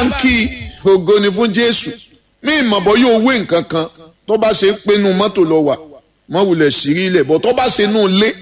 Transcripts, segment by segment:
bá ń kí ògo ni fún Jésù mí ìmọ̀bọ̀ yóò wé nǹkan kan tó bá ṣe pinnu mọ́tò lọ wà mọ́ wulẹ̀ sírí ilẹ̀ bọ́ tó bá ṣe nù lé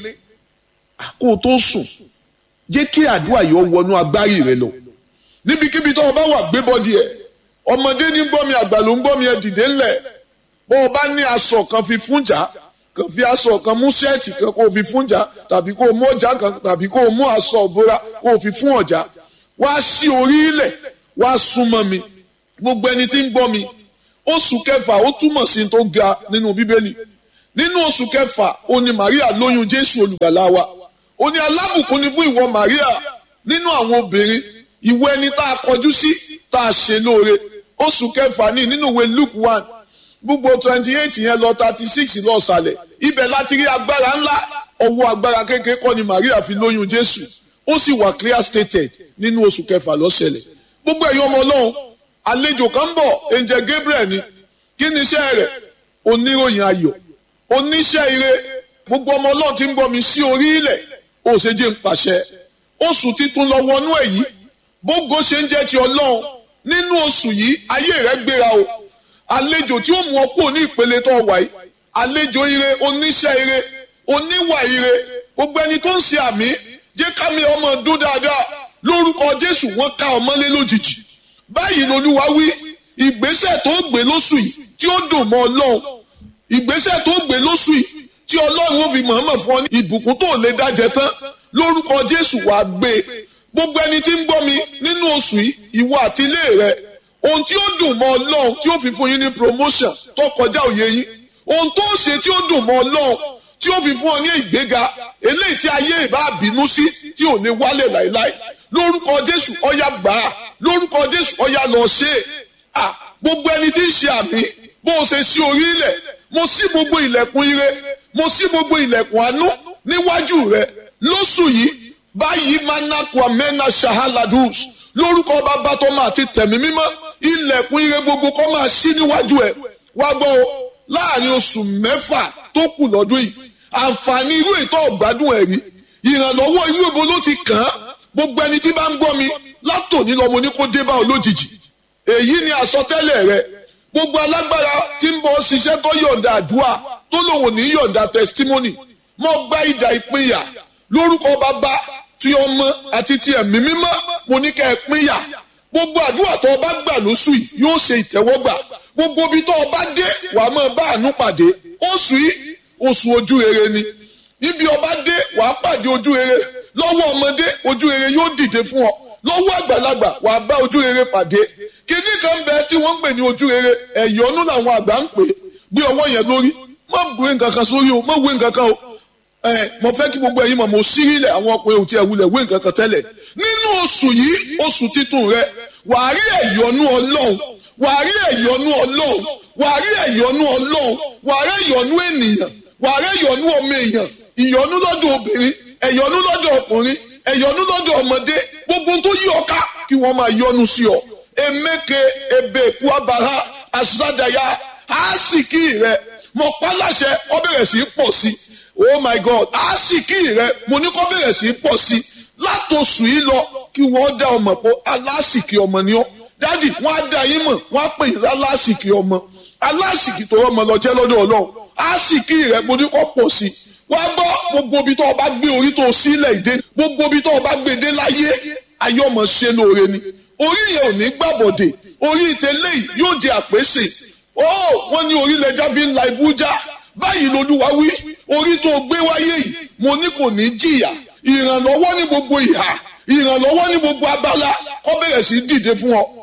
kó o tó sùn jẹ́ kí àdúrà yóò wọnú agbárí rẹ lọ níbikíbi tó o bá wà gbé bọ́dì ẹ̀ ọmọdé ní gbọ́ mi àgbà ló ń gbọ́ mi ẹ̀ dìde ńlẹ̀ bó o bá ní aṣọ kan fi fúnjà kan fi aṣọ kan mú ṣẹ́ẹ̀tì kan kó o fi fúnjà tàbí kó o mú ọjà kan tàbí kó o mú aṣọ òbora kó o fi fún ọjà wá sí orí ilẹ̀ wá súnmọ́ mi gbogbo ẹni tí ń gbọ́ mi oṣù kẹfà ó túmọ̀ sí tó ga nínú bíbélì nínú oṣù kẹfà ó ní Màríà lóyún Jésù olùgbàlà wa ó ní alábùkún ni fún ìwọ Màríà nínú àwọn obìnrin ìwọ ẹni tá a kọjú sí tá a ṣe lóore oṣù kẹfà ní nínú ìwé Luke 1 gbogbo 28 yẹn lọ 36 lọ sàlẹ̀ ibẹ̀ láti rí agbára ńlá ọwọ́ agbára kékeré kọ́ ni Màríà fi lóyún Jésù ó sì wà clear stated nínú oṣù kẹfà ló ṣẹlẹ̀ gbogbo ẹ̀yọ́ ọmọ Ọlọ́run àlejò kan ń bọ̀ angel Gabriel ni kí ni iṣẹ́ rẹ̀ oníròyìn ayọ̀ oníṣẹ́ ire gbogbo ọmọ Ọlọ́run tí ń gbọ́ mi sí orí ilẹ̀ ó ṣe jẹ́ ń pàṣẹ oṣù titun lọ wọnú èyí bógo ṣe ń jẹ́ ti Ọlọ́run nínú oṣù yìí ayé rẹ̀ gbéra o àlejò tí ó mú ọ kúrò ní ìpele tó wà yìí àlejò ire oníṣẹ́ ire oníwà ire gbogbo ẹni tó ń ṣe àmì jẹ́ ká mi ọmọ dún dáadáa lórúkọ Jésù wọ́n ká ọmọlé lójijì báyìí lolúwa wí ìgbésẹ̀ tó gbé lóṣù yìí tí ó dùn mọ́ Ọlọ́run ìgbésẹ̀ tó gbé lóṣù yìí tí Ọlọ́run ó fi mọ̀ọ́mọ̀ fún ọ ní ìbùkún tó lè dájẹ tán lórúkọ Jésù wàá gbé gbogbo ẹni tí ń gbọ́ mi nínú oṣù yìí ìwọ àti ilé rẹ ohun tí ó dùn mọ́ Ọlọ́run tí ó fi fún yín ní promotion tó kọjá òye yín ohun tó ṣe tí ó dùn mọ́ Ọlọ́run tí ó fi fún ọ ní ìgbéga eléyìí tí ayé ìbá bínú sí tí ò ní wálẹ̀ láéláé lórúkọ Jésù ọ̀yá gbà á lórúkọ Jésù ọ̀yá lọ ṣe é gbogbo ẹni tí ń ṣe àmì bó o ṣe sí orí ilẹ̀ mo ṣí gbogbo ilẹ̀kùn ire mo ṣí gbogbo ilẹ̀kùn àánú níwájú rẹ lóṣù yìí báyìí manakwa mena shahaladus lórúkọ bàbá tó máa ti tẹ̀mí mímọ́ ilẹ̀kùn ire gbogbo kó máa ṣí níwájú ẹ wá gbọ́ o láàrin oṣù mẹ́fà tó kù lọ́dún yìí àǹfààní irú ètò ọ̀gbádùn ẹ̀rí ìrànlọ́wọ́ irú èbo ló ti kàn án gbogbo ẹni tí bá ń gbọ́ mi látòní lọ mo ní kó dé bá ọ lójijì èyí ni àsọtẹ́lẹ̀ rẹ gbogbo alágbára tí ń bọ́ ṣiṣẹ́ tó yọ̀ǹda àdúrà tó lòun ní yọ̀ǹda testimony mo gba idà ìpínyà lórúkọ bàbá tí ọmọ àti ti ẹ̀mí mímọ́ mo ní kẹ́ ẹ pínyà gbogbo àdúrà tó o bá gbà lóṣù yìí yóò ṣe ìtẹ́wọ́gbà gbogbo ibi tó o bá dé wàá máa bá àánú pàdé oṣù yìí oṣù ojú rere ni ibi o bá dé wàá pàdé ojú rere lọ́wọ́ ọmọdé ojú rere yóò dìde fún ọ lọ́wọ́ àgbàlagbà wàá bá ojú rere pàdé kíní kan bẹ tí wọ́n ń pè ní ojú rere ẹ̀yọ́nú làwọn àgbà ń pè gbé ọwọ́ yẹn lórí má gbé nǹkan kan sórí o má wé nǹkan kan o mo fẹ́ kí gbogbo ẹ̀yin mọ̀ mo sírí ilẹ̀ àwọn ọkùnrin ò tí ẹ̀ wulẹ̀ wé nǹkan kan tẹ́lẹ̀ nínú oṣù yìí oṣù titun rẹ wàá rí ẹ̀yọ́nú Ọlọ́run wàá rí ẹ̀yọ́nú Ọlọ́run wàá rí ẹ̀yọ́nú Ọlọ́run wàá rí ẹ̀yọ́nú ènìyàn wàá rí ẹ̀yọ́nú ọmọ èèyàn ìyọ́nú lọ́dọ̀ obìnrin ẹ̀yọ́nú lọ́dọ̀ ọkùnrin ẹ̀yọ́nú lọ́dọ̀ ọmọdé gbogbo tó yí ọ ká kí wọ́n máa yọ́nú sí ọ emeke ebe kuabara asadaya àásìkí rẹ mo pa láṣẹ ó bẹ̀rẹ̀ sí í pọ̀ sí oh my God àásìkí rẹ mo ní kó bẹ̀rẹ̀ sí í pọ̀ sí látòṣù yìí lọ kí wọ́n dá ọmọ pé aláṣìkí ọmọ ni ọ́ dádì wọ́n á dá yín mọ̀ wọ́n á pè yín aláṣìkí ọmọ aláṣìkí tó rọ́mọ lọ jẹ́ lọ́dọ̀ Ọlọ́run àásìkí rẹ mo ní kó pọ̀ sí wá gbọ́ gbogbo ibi tó o bá gbé orí tó o sílẹ̀ ìdè gbogbo ibi tó o bá gbé dé láyé ayé ọmọ ṣe lóore ni orí yẹn ò ní gbàbọ̀dè orí ìtẹ́lẹ̀ yìí yóò di àpèsè wọ́n ní orílẹ̀-èdè fi ń la ibú já báyìí lolúwa wí orí tó gbé wáyé yìí mo ní kò ní jìyà ìrànlọ́wọ́ ní gbogbo ìhà ìrànlọ́wọ́ ní gbogbo abala kó bẹ̀rẹ̀ sí dìde fún ọ